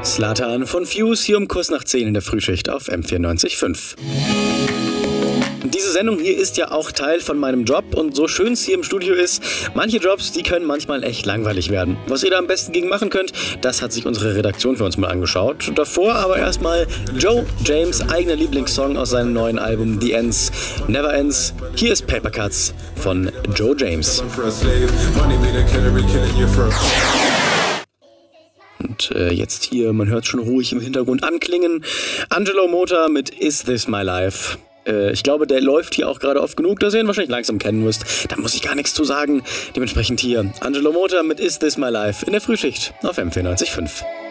Zlatan von Fuse hier um kurz nach 10 in der Frühschicht auf M94.5. Diese Sendung hier ist ja auch Teil von meinem Job und so schön es hier im Studio ist, manche Jobs, die können manchmal echt langweilig werden. Was ihr da am besten gegen machen könnt, das hat sich unsere Redaktion für uns mal angeschaut. Davor aber erstmal Joe James' eigener Lieblingssong aus seinem neuen Album The Ends Never Ends. Hier ist Paper Cuts von Joe James. Und jetzt hier, man hört schon ruhig im Hintergrund anklingen, Angelo Motta mit Is This My Life. Ich glaube, der läuft hier auch gerade oft genug, dass ihr ihn wahrscheinlich langsam kennen müsst. Da muss ich gar nichts zu sagen. Dementsprechend hier Angelo Motta mit Is This My Life in der Frühschicht auf M94.5.